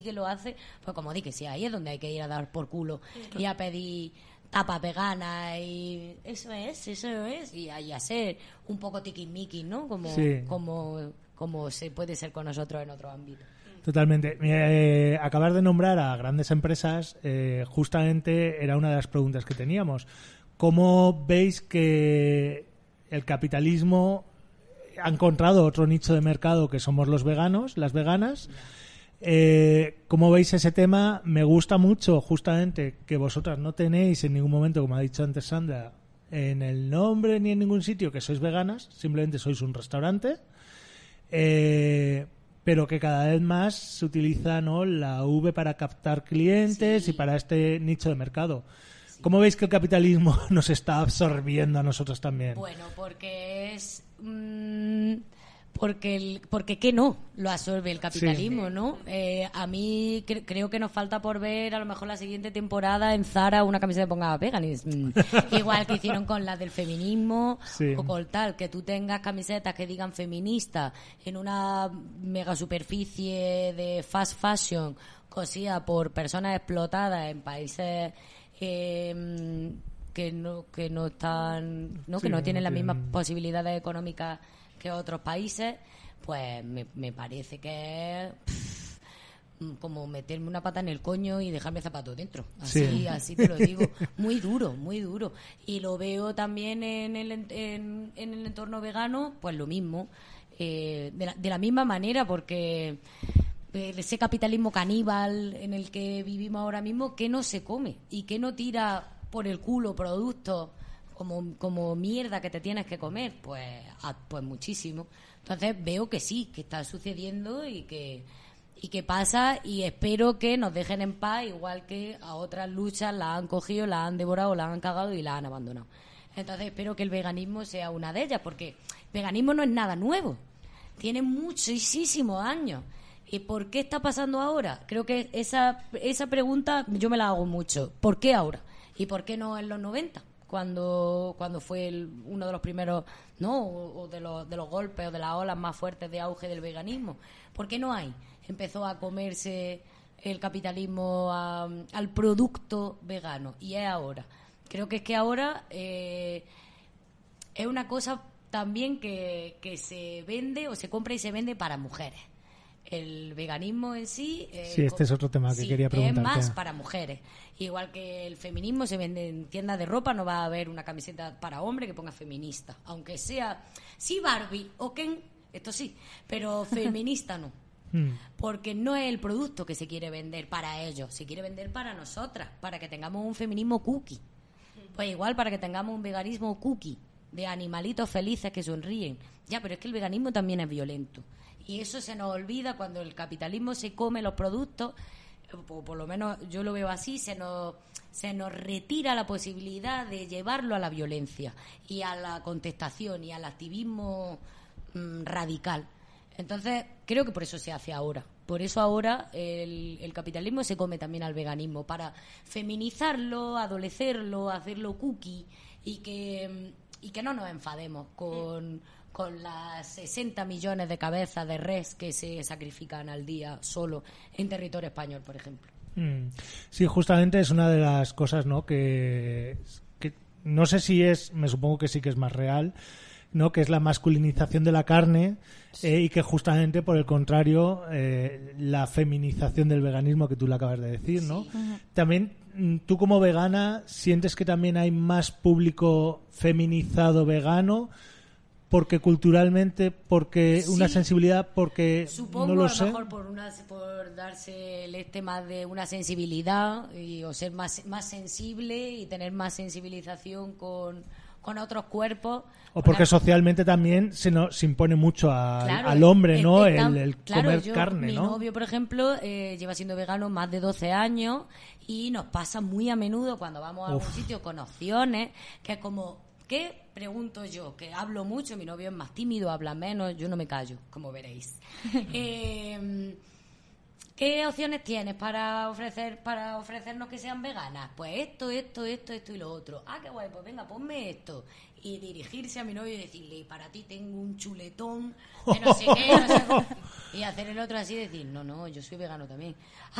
que lo hace, pues como di que sí, ahí es donde hay que ir a dar por culo y a pedir tapas veganas y eso es, y a ser un poco tiquismiquis, ¿no? Como se puede ser con nosotros en otros ámbitos. Totalmente. Acabar de nombrar a grandes empresas justamente era una de las preguntas que teníamos. ¿Cómo veis que el capitalismo ha encontrado otro nicho de mercado que somos los veganos, las veganas? ¿Cómo veis ese tema? Me gusta mucho justamente que vosotras no tenéis en ningún momento, como ha dicho antes Sandra, en el nombre ni en ningún sitio que sois veganas, simplemente sois un restaurante, pero que cada vez más se utiliza, ¿no?, la V para captar clientes y para este nicho de mercado. ¿Cómo veis que el capitalismo nos está absorbiendo a nosotros también? Bueno, porque es... Porque ¿qué no lo absorbe el capitalismo, ¿no? A mí creo que nos falta por ver a lo mejor la siguiente temporada en Zara una camiseta que ponga veganism. Igual que hicieron con las del feminismo o con tal, que tú tengas camisetas que digan feministas en una mega superficie de fast fashion cosida por personas explotadas en países que no están, ¿no? Que no tienen las mismas posibilidades económicas que otros países, pues me parece que es como meterme una pata en el coño y dejarme el zapato dentro. Así te lo digo. Muy duro, muy duro. Y lo veo también en el entorno vegano, pues lo mismo. De la misma manera, porque ese capitalismo caníbal en el que vivimos ahora mismo, que no se come y que no tira por el culo productos como mierda que te tienes que comer, pues muchísimo. Entonces veo que sí, que está sucediendo y que pasa, y espero que nos dejen en paz, igual que a otras luchas las han cogido, las han devorado, las han cagado y las han abandonado. Entonces espero que el veganismo sea una de ellas, porque el veganismo no es nada nuevo, tiene muchísimos años. ¿Y por qué está pasando ahora? Creo que esa pregunta yo me la hago mucho. ¿Por qué ahora? ¿Y por qué no en los 90? Cuando fue uno de los primeros, ¿no?, o de los golpes o de las olas más fuertes de auge del veganismo. ¿Por qué no hay? Empezó a comerse el capitalismo al producto vegano, y es ahora. Creo que es que ahora es una cosa también que se vende o se compra y se vende para mujeres. El veganismo en sí... este es otro tema que quería preguntarte. Es más para mujeres. Igual que el feminismo se vende en tiendas de ropa, no va a haber una camiseta para hombre que ponga feminista. Aunque sea... Sí, Barbie o Ken, esto sí, pero feminista no. Porque no es el producto que se quiere vender para ellos, se quiere vender para nosotras, para que tengamos un feminismo cookie. Pues igual para que tengamos un veganismo cookie, de animalitos felices que sonríen. Ya, pero es que el veganismo también es violento. Y eso se nos olvida cuando el capitalismo se come los productos, o por lo menos yo lo veo así, se nos retira la posibilidad de llevarlo a la violencia y a la contestación y al activismo radical. Entonces, creo que por eso se hace ahora. Por eso ahora el capitalismo se come también al veganismo, para feminizarlo, adolecerlo, hacerlo cookie, y que no nos enfademos con las 60 millones de cabezas de res que se sacrifican al día solo en territorio español, por ejemplo. Sí, justamente es una de las cosas, ¿no?, que no sé si me supongo que sí que es más real, ¿no?, que es la masculinización de la carne, y que justamente por el contrario la feminización del veganismo, que tú le acabas de decir, ¿no? Sí. También tú, como vegana, ¿sientes que también hay más público feminizado vegano? Porque culturalmente, porque una sensibilidad, porque supongo, no lo sé. Supongo a lo mejor por darse el tema de una sensibilidad o ser más sensible y tener más sensibilización con otros cuerpos. O porque socialmente también se impone mucho al hombre, ¿no? El comer carne, mi ¿no? Mi novio, por ejemplo, lleva siendo vegano más de 12 años y nos pasa muy a menudo cuando vamos a algún sitio con opciones, que es como... ¿Qué? Pregunto yo, que hablo mucho, mi novio es más tímido, habla menos, yo no me callo, como veréis. Que ¿qué opciones tienes para ofrecernos que sean veganas? Pues esto y lo otro. Ah, qué guay, pues venga, ponme esto. Y dirigirse a mi novio y decirle, para ti tengo un chuletón de no sé qué, no sé cómo. Y hacer el otro así y decir, no, yo soy vegano también.